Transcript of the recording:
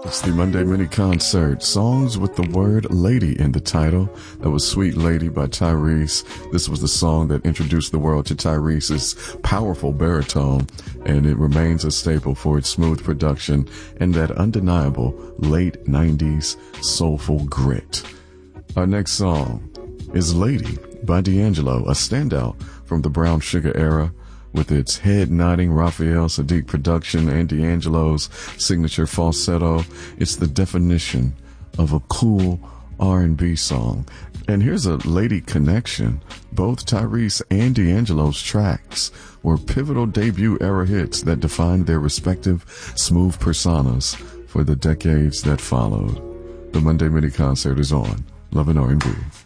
It's the Monday mini concert. Songs with the word lady in the title. That was Sweet Lady by Tyrese. This was the song that introduced the world to Tyrese's powerful baritone, and it remains a staple for its smooth production and that undeniable late 90s soulful grit. Our next song is Lady by D'Angelo, a standout from the Brown Sugar era. With its head-nodding Raphael Saadiq production and D'Angelo's signature falsetto, it's the definition of a cool R&B song. And here's a lady connection. Both Tyrese and D'Angelo's tracks were pivotal debut-era hits that defined their respective smooth personas for the decades that followed. The Monday Mini Concert is on Love and R&B.